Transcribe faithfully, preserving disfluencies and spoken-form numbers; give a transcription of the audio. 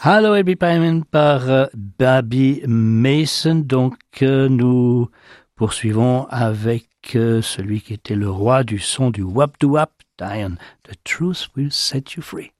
Hello Every Payment par euh, Baby Mason. Donc euh, nous poursuivons avec euh, celui qui était le roi du son du wap-do-wap, Diane. The truth will set you free.